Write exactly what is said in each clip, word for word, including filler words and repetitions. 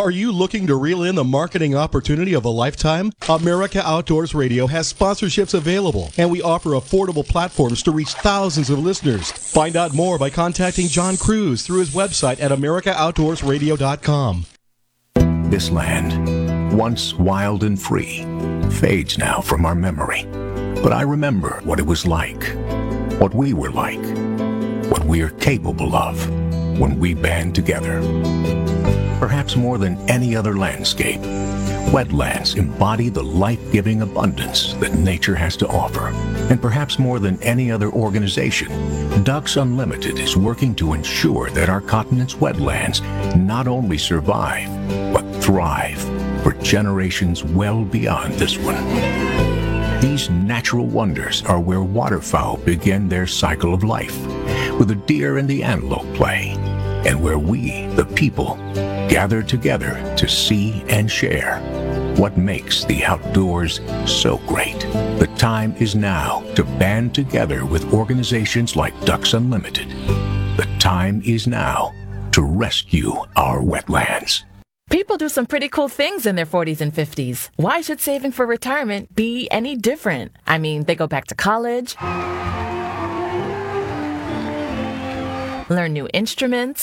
Are you looking to reel in the marketing opportunity of a lifetime? America Outdoors Radio has sponsorships available, and we offer affordable platforms to reach thousands of listeners. Find out more by contacting John Cruz through his website at america outdoors radio dot com. This land, once wild and free, fades now from our memory. But I remember what it was like, what we were like, what we are capable of when we band together. Perhaps more than any other landscape, wetlands embody the life-giving abundance that nature has to offer. And perhaps more than any other organization, Ducks Unlimited is working to ensure that our continent's wetlands not only survive, but thrive for generations well beyond this one. These natural wonders are where waterfowl begin their cycle of life, where the deer and the antelope play, and where we, the people, gather together to see and share what makes the outdoors so great. The time is now to band together with organizations like Ducks Unlimited. The time is now to rescue our wetlands. People do some pretty cool things in their forties and fifties. Why should saving for retirement be any different? I mean, they go back to college, learn new instruments,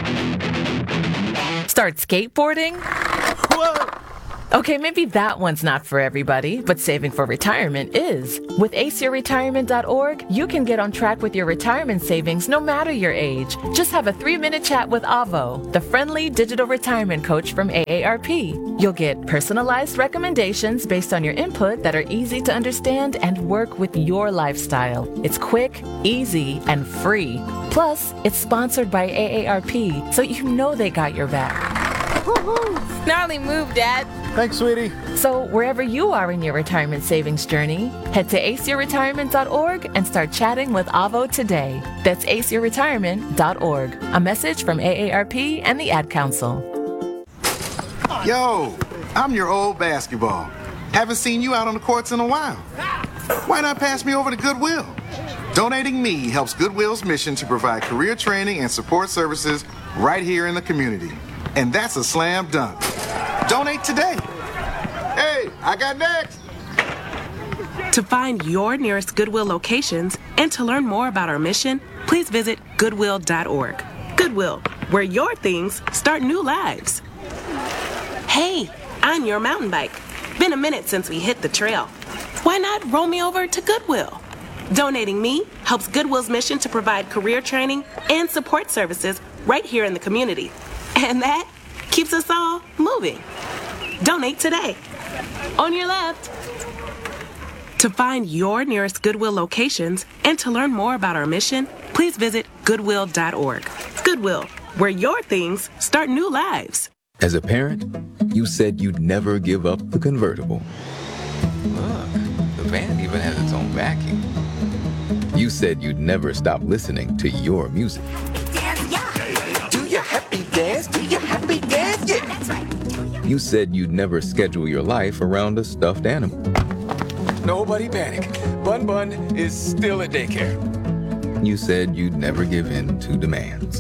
start skateboarding. Whoa! Okay, maybe that one's not for everybody, but saving for retirement is. With ace your retirement dot org, you can get on track with your retirement savings no matter your age. Just have a three-minute chat with Avo, the friendly digital retirement coach from A A R P. You'll get personalized recommendations based on your input that are easy to understand and work with your lifestyle. It's quick, easy, and free. Plus, it's sponsored by A A R P, so you know they got your back. Gnarly move, Dad. Thanks, sweetie. So wherever you are in your retirement savings journey, head to ace your retirement dot org and start chatting with Avo today. That's ace your retirement dot org. A message from A A R P and the Ad Council. Yo, I'm your old basketball. Haven't seen you out on the courts in a while. Why not pass me over to Goodwill? Donating me helps Goodwill's mission to provide career training and support services right here in the community. And that's a slam dunk. Donate today. Hey, I got next. To find your nearest Goodwill locations and to learn more about our mission, please visit goodwill dot org. Goodwill, where your things start new lives. Hey, on your mountain bike. Been a minute since we hit the trail. Why not roll me over to Goodwill? Donating me helps Goodwill's mission to provide career training and support services right here in the community. And that keeps us all moving. Donate today. On your left. To find your nearest Goodwill locations and to learn more about our mission, please visit goodwill dot org. Goodwill, where your things start new lives. As a parent, you said you'd never give up the convertible. Look, the van even has its own vacuum. You said you'd never stop listening to your music. Do your happy dance, do your happy dance, yeah. That's right. You said you'd never schedule your life around a stuffed animal. Nobody panic. Bun Bun is still at daycare. You said you'd never give in to demands.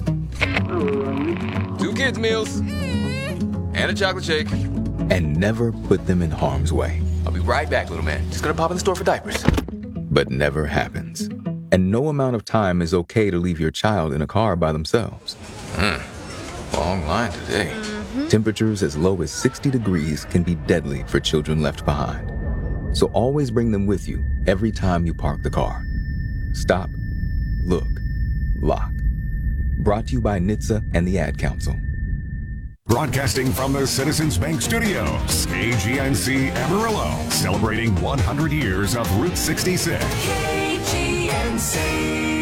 Two kids' meals and a chocolate shake. And never put them in harm's way. I'll be right back, little man. Just gonna pop in the store for diapers. But never happens. And no amount of time is okay to leave your child in a car by themselves. Hmm. Long line today. Mm-hmm. Temperatures as low as sixty degrees can be deadly for children left behind. So always bring them with you every time you park the car. Stop, look, lock. Brought to you by N H T S A and the Ad Council. Broadcasting from the Citizens Bank Studios, K G N C Amarillo, celebrating one hundred years of Route sixty-six. K G N C.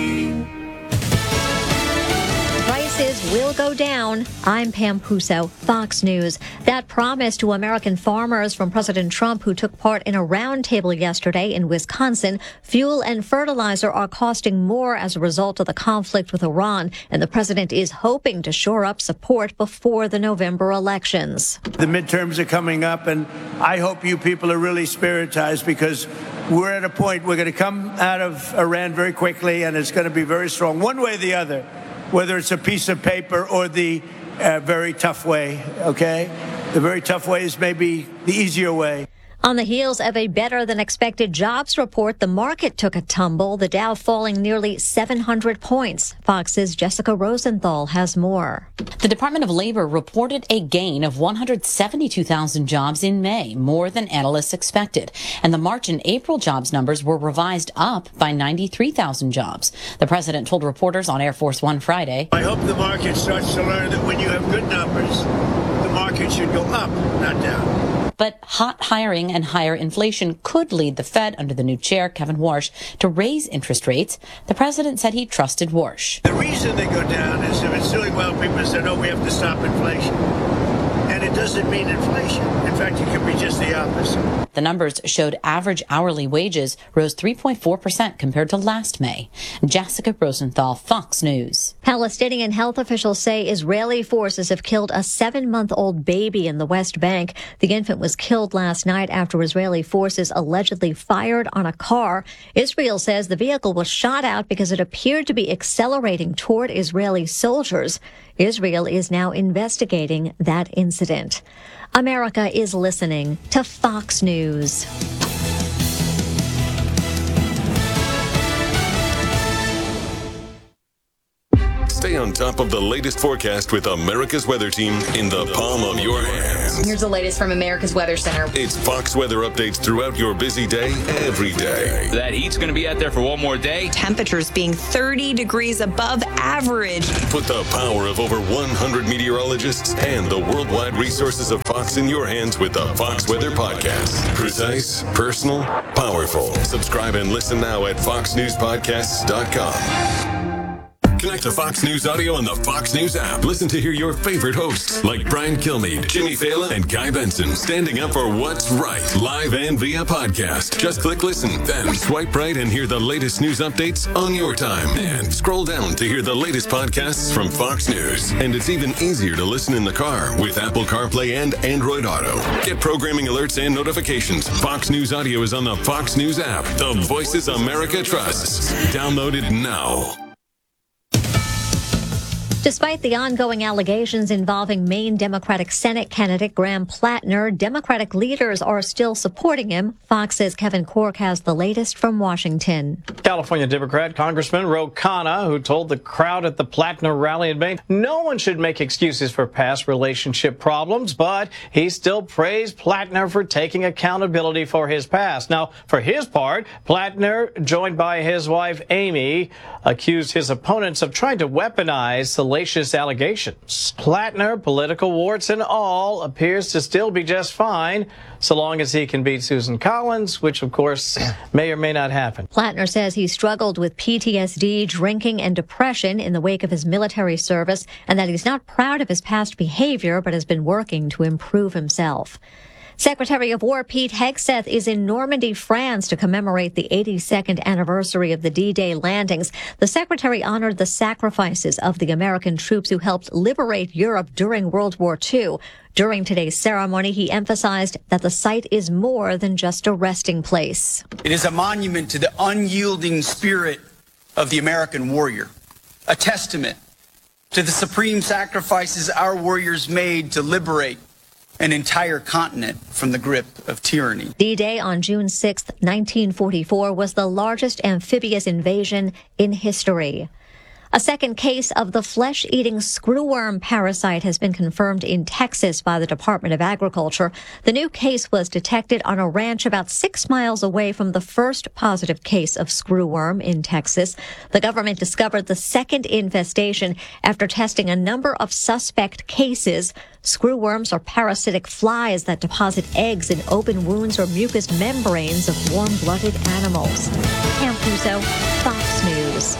Prices will go down. I'm Pam Puso, Fox News. That promise to American farmers from President Trump, who took part in a roundtable yesterday in Wisconsin. Fuel and fertilizer are costing more as a result of the conflict with Iran, and the president is hoping to shore up support before the November elections. The midterms are coming up, and I hope you people are really spiritized, because we're at a point we're going to come out of Iran very quickly, and it's going to be very strong, one way or the other. Whether it's a piece of paper or the a very tough way, okay? The very tough way is maybe the easier way. On the heels of a better-than-expected jobs report, the market took a tumble, the Dow falling nearly seven hundred points. Fox's Jessica Rosenthal has more. The Department of Labor reported a gain of one hundred seventy-two thousand jobs in May, more than analysts expected. And the March and April jobs numbers were revised up by ninety-three thousand jobs. The president told reporters on Air Force One Friday, I hope the market starts to learn that when you have good numbers, the market should go up, not down. But hot hiring and higher inflation could lead the Fed under the new chair, Kevin Warsh, to raise interest rates. The president said he trusted Warsh. The reason they go down is if it's doing well, people say, no, we have to stop inflation. And it doesn't mean inflation. In fact, it can be just the opposite. The numbers showed average hourly wages rose three point four percent compared to last May. Jessica Rosenthal, Fox News. Palestinian health officials say Israeli forces have killed a seven-month-old baby in the West Bank. The infant was killed last night after Israeli forces allegedly fired on a car. Israel says the vehicle was shot out because it appeared to be accelerating toward Israeli soldiers. Israel is now investigating that incident. America is listening to Fox News. Stay on top of the latest forecast with America's Weather Team in the palm of your hands. Here's the latest from America's Weather Center. It's Fox weather updates throughout your busy day, every day. That heat's going to be out there for one more day. Temperatures being thirty degrees above average. Put the power of over one hundred meteorologists and the worldwide resources of Fox in your hands with the Fox Weather Podcast. Precise, personal, powerful. Subscribe and listen now at fox news podcasts dot com. Connect to Fox News Audio on the Fox News app. Listen to hear your favorite hosts like Brian Kilmeade, Jimmy Fallon, and Guy Benson standing up for what's right, live and via podcast. Just click listen, then swipe right and hear the latest news updates on your time. And scroll down to hear the latest podcasts from Fox News. And it's even easier to listen in the car with Apple CarPlay and Android Auto. Get programming alerts and notifications. Fox News Audio is on the Fox News app. The voices America trusts. Download it now. Despite the ongoing allegations involving Maine Democratic Senate candidate Graham Plattner, Democratic leaders are still supporting him. Fox's Kevin Corke has the latest from Washington. California Democrat Congressman Ro Khanna, who told the crowd at the Plattner rally in Maine, no one should make excuses for past relationship problems, but he still praised Plattner for taking accountability for his past. Now, for his part, Plattner, joined by his wife Amy, accused his opponents of trying to weaponize salacious allegations. Plattner, political warts and all, appears to still be just fine, so long as he can beat Susan Collins, which, of course, may or may not happen. Plattner says he struggled with P T S D, drinking, and depression in the wake of his military service, and that he's not proud of his past behavior, but has been working to improve himself. Secretary of War Pete Hegseth is in Normandy, France to commemorate the eighty-second anniversary of the D-Day landings. The secretary honored the sacrifices of the American troops who helped liberate Europe during World War Two. During today's ceremony, he emphasized that the site is more than just a resting place. It is a monument to the unyielding spirit of the American warrior, a testament to the supreme sacrifices our warriors made to liberate an entire continent from the grip of tyranny. D-Day on June sixth, nineteen forty-four was the largest amphibious invasion in history. A second case of the flesh-eating screwworm parasite has been confirmed in Texas by the Department of Agriculture. The new case was detected on a ranch about six miles away from the first positive case of screwworm in Texas. The government discovered the second infestation after testing a number of suspect cases. Screwworms are parasitic flies that deposit eggs in open wounds or mucous membranes of warm-blooded animals. Pam Puso, Fox News.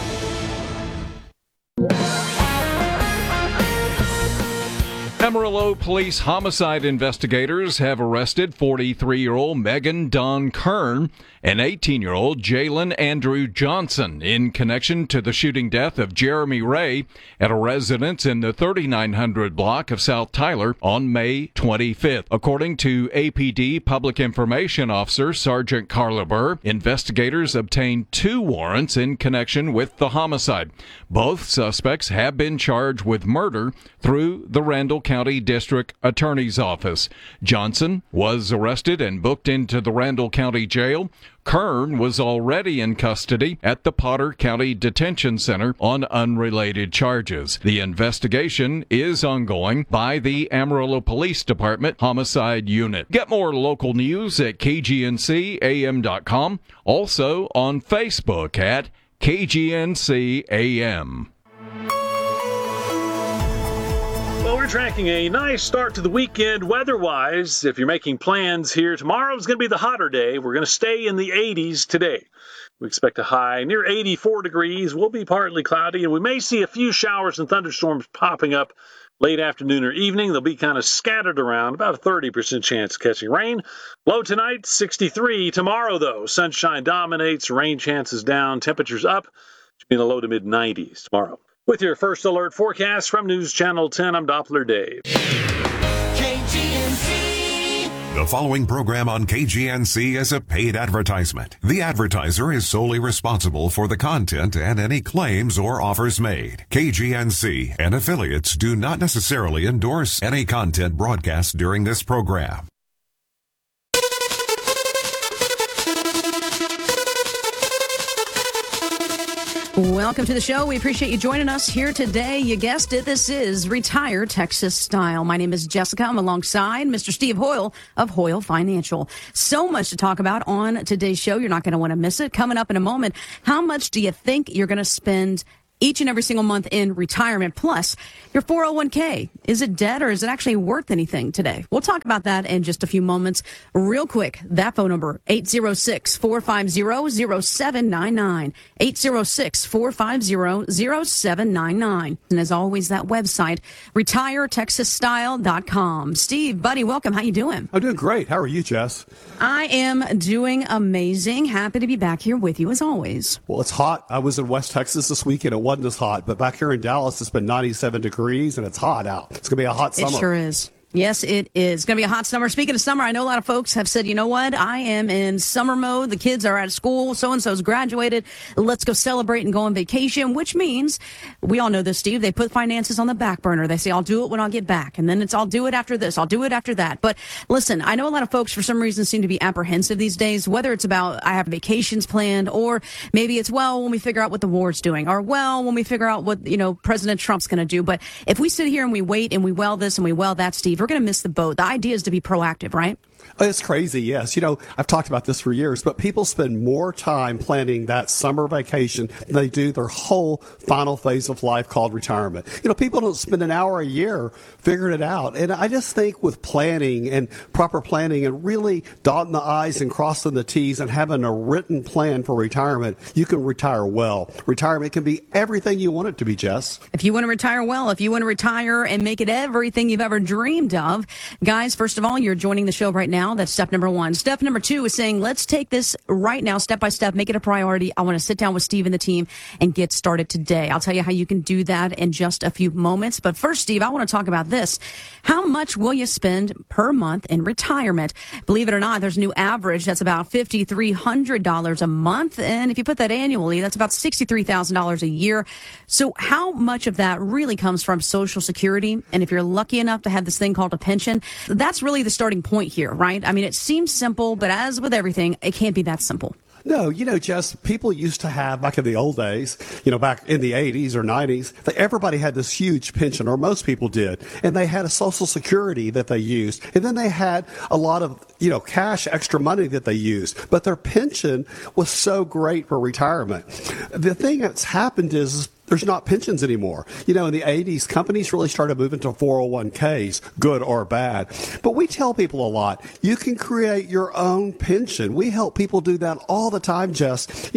Amarillo police homicide investigators have arrested forty-three-year-old Megan Dawn Kern and eighteen-year-old Jalen Andrew Johnson in connection to the shooting death of Jeremy Ray at a residence in the thirty-nine hundred block of South Tyler on May twenty-fifth. According to A P D Public Information Officer Sergeant Carla Burr, investigators obtained two warrants in connection with the homicide. Both suspects have been charged with murder through the Randall County District Attorney's Office. Johnson was arrested and booked into the Randall County Jail. Kern was already in custody at the Potter County Detention Center on unrelated charges. The investigation is ongoing by the Amarillo Police Department Homicide Unit. Get more local news at K G N C A M dot com. Also on Facebook at K G N C A M. Well, we're tracking a nice start to the weekend weather-wise. If you're making plans here, tomorrow's going to be the hotter day. We're going to stay in the eighties today. We expect a high near eighty-four degrees. We'll be partly cloudy, and we may see a few showers and thunderstorms popping up late afternoon or evening. They'll be kind of scattered around, about a thirty percent chance of catching rain. Low tonight, sixty-three. Tomorrow, though, sunshine dominates, rain chances down, temperatures up. Should be in the low to mid nineties tomorrow. With your first alert forecast from News Channel ten, I'm Doppler Dave. K G N C. The following program on K G N C is a paid advertisement. The advertiser is solely responsible for the content and any claims or offers made. K G N C and affiliates do not necessarily endorse any content broadcast during this program. Welcome to the show. We appreciate you joining us here today. You guessed it. This is Retire Texas Style. My name is Jessica. I'm alongside Mister Steve Hoyle of Hoyle Financial. So much to talk about on today's show. You're not going to want to miss it. Coming up in a moment, how much do you think you're going to spend each and every single month in retirement? Plus, your four oh one k. Is it dead or is it actually worth anything today? We'll talk about that in just a few moments. Real quick, that phone number, eight oh six, four five zero, zero seven nine nine. eight oh six, four five zero, zero seven nine nine. And as always, that website, retire texas style dot com. Steve, buddy, welcome. How you doing? I'm doing great. How are you, Jess? I am doing amazing. Happy to be back here with you as always. Well, it's hot. I was in West Texas this week and it wasn't as hot, but back here in Dallas, it's been ninety-seven degrees and it's hot out. It's going to be a hot summer. It sure is. Yes, it is. It's going to be a hot summer. Speaking of summer, I know a lot of folks have said, you know what? I am in summer mode. The kids are out of school. So-and-so's graduated. Let's go celebrate and go on vacation, which means, we all know this, Steve, they put finances on the back burner. They say, I'll do it when I'll get back. And then it's, I'll do it after this. I'll do it after that. But listen, I know a lot of folks, for some reason, seem to be apprehensive these days, whether it's about, I have vacations planned, or maybe it's, well, when we figure out what the war's doing, or, well, when we figure out what, you know, President Trump's going to do. But if we sit here and we wait and we well this and we well that, Steve, we're going to miss the boat. The idea is to be proactive, right? It's crazy, yes. You know, I've talked about this for years, but people spend more time planning that summer vacation than they do their whole final phase of life called retirement. You know, people don't spend an hour a year figuring it out. And I just think with planning and proper planning and really dotting the I's and crossing the T's and having a written plan for retirement, you can retire well. Retirement can be everything you want it to be, Jess. If you want to retire well, if you want to retire and make it everything you've ever dreamed of, guys, first of all, you're joining the show right now. That's step number one. Step number two is saying, let's take this right now, step by step, make it a priority. I want to sit down with Steve and the team and get started today. I'll tell you how you can do that in just a few moments. But first, Steve, I want to talk about this. How much will you spend per month in retirement? Believe it or not, there's a new average that's about five thousand three hundred dollars a month. And if you put that annually, that's about sixty-three thousand dollars a year. So how much of that really comes from Social Security? And if you're lucky enough to have this thing called a pension, that's really the starting point here, right? I mean, it seems simple, but as with everything, it can't be that simple. No, you know, Jess, people used to have, back in the old days, you know, back in the eighties or nineties, they, everybody had this huge pension, or most people did, and they had a Social Security that they used, and then they had a lot of, you know, cash, extra money that they used, but their pension was so great for retirement. The thing that's happened is, there's not pensions anymore. You know, in the eighties, companies really started moving to four oh one k's, good or bad. But we tell people a lot, you can create your own pension. We help people do that all the time, Jess. You know,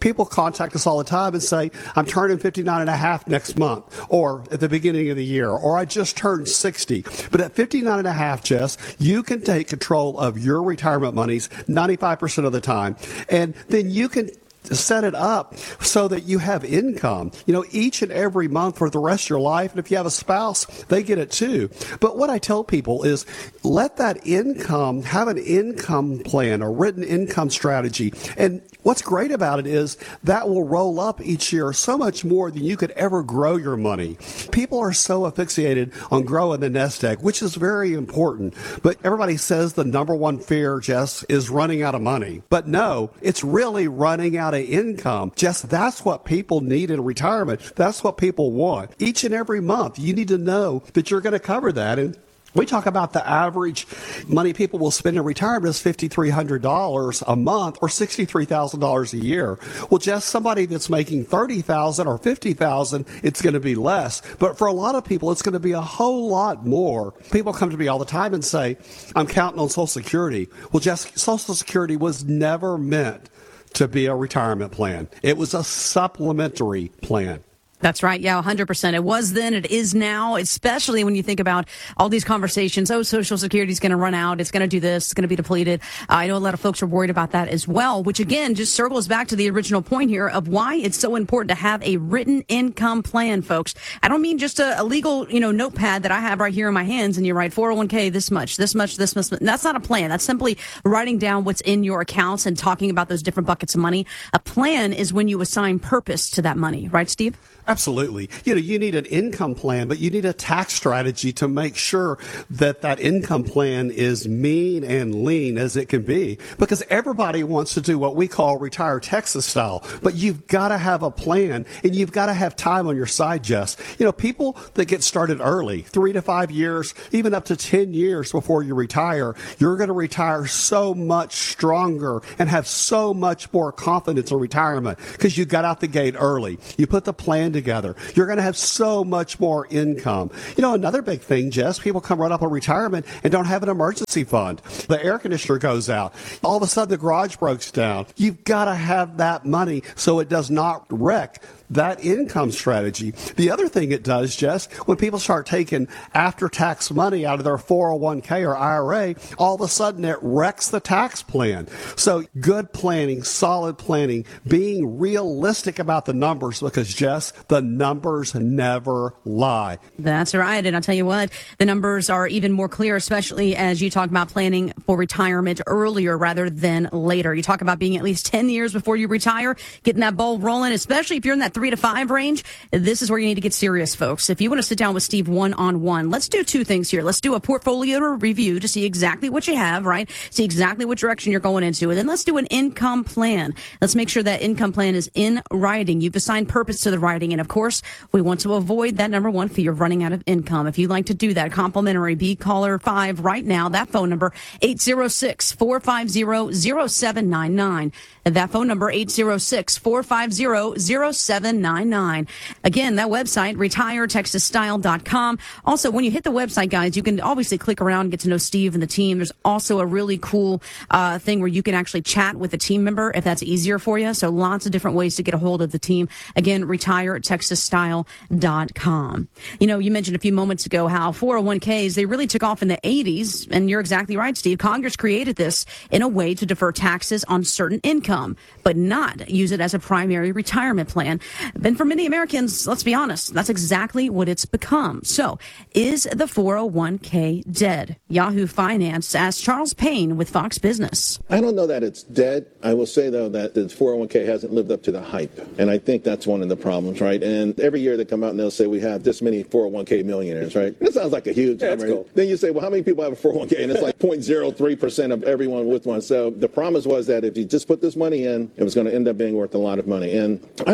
People contact us all the time and say, I'm turning fifty-nine and a half next month, or at the beginning of the year, or I just turned sixty. But at fifty-nine and a half, Jess, you can take control of your retirement monies ninety-five percent of the time. And then you can set it up so that you have income, you know, each and every month for the rest of your life. And if you have a spouse, they get it too. But what I tell people is let that income, have an income plan, a written income strategy. And what's great about it is that will roll up each year so much more than you could ever grow your money. People are so asphyxiated on growing the nest egg, which is very important. But everybody says the number one fear, Jess, is running out of money. But no, it's really running out of income. Just that's what people need in retirement. That's what people want. Each and every month, you need to know that you're going to cover that. And we talk about the average money people will spend in retirement is five thousand three hundred dollars a month or sixty-three thousand dollars a year. Well, just somebody that's making thirty thousand dollars or fifty thousand dollars, it's going to be less. But for a lot of people, it's going to be a whole lot more. People come to me all the time and say, I'm counting on Social Security. Well, just Social Security was never meant to be a retirement plan. It was a supplementary plan. That's right. Yeah, one hundred percent. It was then. It is now, especially when you think about all these conversations. Oh, Social Security is going to run out. It's going to do this. It's going to be depleted. Uh, I know a lot of folks are worried about that as well, which again just circles back to the original point here of why it's so important to have a written income plan, folks. I don't mean just a, a legal, you know, notepad that I have right here in my hands and you write four oh one k this much, this much, this much. That's not a plan. That's simply writing down what's in your accounts and talking about those different buckets of money. A plan is when you assign purpose to that money. Right, Steve? Absolutely. You know, you need an income plan, but you need a tax strategy to make sure that that income plan is mean and lean as it can be, because everybody wants to do what we call retire Texas style, but you've got to have a plan and you've got to have time on your side, Jess. You know, people that get started early, three to five years, even up to ten years before you retire, you're going to retire so much stronger and have so much more confidence in retirement because you got out the gate early. You put the plan together. You're going to have so much more income. You know, another big thing, Jess, people come right up on retirement and don't have an emergency fund. The air conditioner goes out. All of a sudden, the garage breaks down. You've got to have that money so it does not wreck that income strategy. The other thing it does, Jess, when people start taking after-tax money out of their four oh one k or I R A, all of a sudden it wrecks the tax plan. So good planning, solid planning, being realistic about the numbers, because, Jess, the numbers never lie. That's right. And I'll tell you what, the numbers are even more clear, especially as you talk about planning for retirement earlier rather than later. You talk about being at least ten years before you retire, getting that ball rolling, especially if you're in that three to five range. This is where you need to get serious, folks. If you want to sit down with Steve one-on-one, let's do two things here. Let's do a portfolio review to see exactly what you have, right? See exactly what direction you're going into. And then let's do an income plan. Let's make sure that income plan is in writing. You've assigned purpose to the writing. And of course, we want to avoid that number one fear of running out of income. If you'd like to do that, complimentary, be caller five right now. That phone number, eight zero six, four five zero, zero seven nine nine. That phone number, eight zero six, four five zero, zero seven nine nine. Again, that website, retire texas style dot com. Also, when you hit the website, guys, you can obviously click around and get to know Steve and the team. There's also a really cool uh, thing where you can actually chat with a team member if that's easier for you. So lots of different ways to get a hold of the team. Again, retire texas style dot com. You know, you mentioned a few moments ago how four oh one k's, they really took off in the eighties. And you're exactly right, Steve. Congress created this in a way to defer taxes on certain income, but not use it as a primary retirement plan. And for many Americans, let's be honest, that's exactly what it's become. So, is the four oh one k dead? Yahoo Finance asked Charles Payne with Fox Business. I don't know that it's dead. I will say, though, that the four oh one k hasn't lived up to the hype. And I think that's one of the problems, right? And every year they come out and they'll say we have this many four oh one k millionaires, right? That sounds like a huge yeah, number. Cool. Then you say, well, how many people have a four oh one k? And it's like zero point zero three percent of everyone with one. So the promise was that if you just put this money in, it was going to end up being worth a lot of money. And I don't know that it's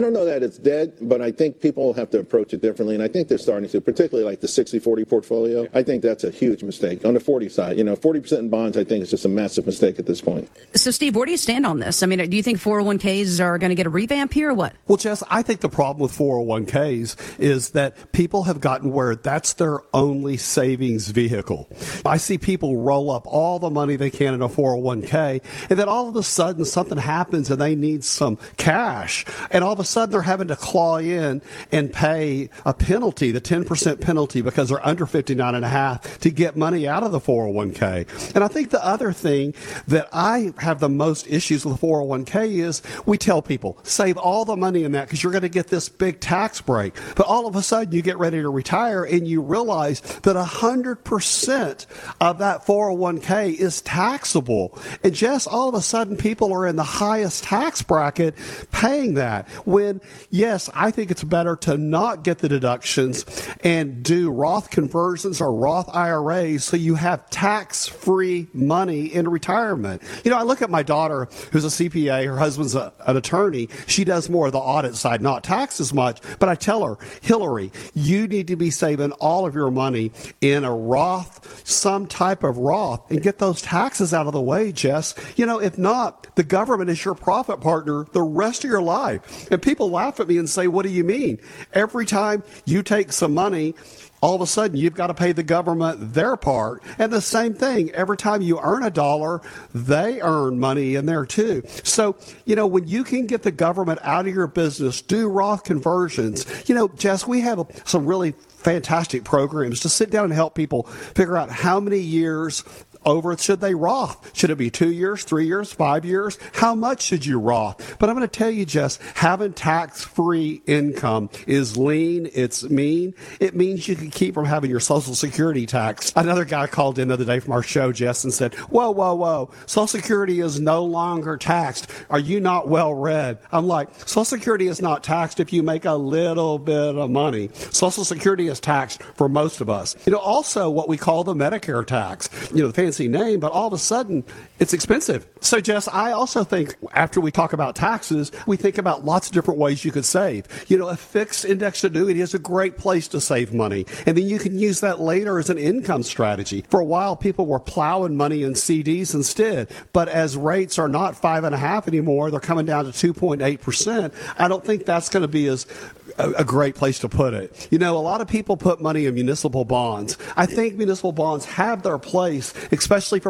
it's dead, but I think people have to approach it differently, and I think they're starting to, particularly like the sixty forty portfolio. I think that's a huge mistake. On the forty side, you know, forty percent in bonds, I think is just a massive mistake at this point. So, Steve, where do you stand on this? I mean, do you think four oh one k's are going to get a revamp here or what? Well, Jess, I think the problem with four oh one k's is that people have gotten where that's their only savings vehicle. I see people roll up all the money they can in a four oh one k, and then all of a sudden something happens and they need some cash, and all of a sudden they're having to claw in and pay a penalty, the ten percent penalty, because they're under fifty-nine and a half to get money out of the four oh one k. And I think the other thing that I have the most issues with the four oh one k is we tell people, save all the money in that because you're going to get this big tax break. But all of a sudden you get ready to retire and you realize that one hundred percent of that four oh one k is taxable. And just all of a sudden people are in the highest tax bracket paying that. When, yes, I think it's better to not get the deductions and do Roth conversions or Roth I R As so you have tax-free money in retirement. You know, I look at my daughter who's a C P A, her husband's a, an attorney. She does more of the audit side, not tax as much, but I tell her, Hillary, you need to be saving all of your money in a Roth, some type of Roth, and get those taxes out of the way, Jess. You know, if not, the government is your profit partner the rest of your life. And people laugh at me and say, what do you mean? Every time you take some money, all of a sudden you've got to pay the government their part. And the same thing, every time you earn a dollar, they earn money in there too. So, you know, when you can get the government out of your business, do Roth conversions. You know, Jess, we have some really fantastic programs to sit down and help people figure out how many years over should they Roth? Should it be two years, three years, five years? How much should you Roth? But I'm going to tell you, Jess, having tax-free income is lean. It's mean. It means you can keep from having your Social Security tax. Another guy called in the other day from our show, Jess, and said, whoa, whoa, whoa, Social Security is no longer taxed. Are you not well read? I'm like, Social Security is not taxed if you make a little bit of money. Social Security is taxed for most of us. You know, also what we call the Medicare tax. You know, the fancy name, but all of a sudden it's expensive. So, Jess, I also think after we talk about taxes, we think about lots of different ways you could save. You know, a fixed indexed annuity is a great place to save money, and then you can use that later as an income strategy. For a while, people were plowing money in C Ds instead, but as rates are not five and a half anymore, they're coming down to two point eight percent. I don't think that's going to be as a, a great place to put it. You know, a lot of people put money in municipal bonds. I think municipal bonds have their place, especially for